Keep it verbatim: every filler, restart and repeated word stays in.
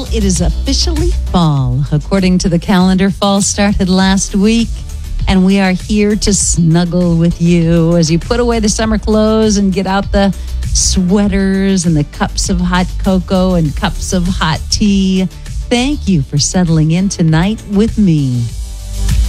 it is officially fall. According to the calendar, fall started last week, and we are here to snuggle with you as you put away the summer clothes and get out the sweaters and the cups of hot cocoa and cups of hot tea. Thank you for settling in tonight with me.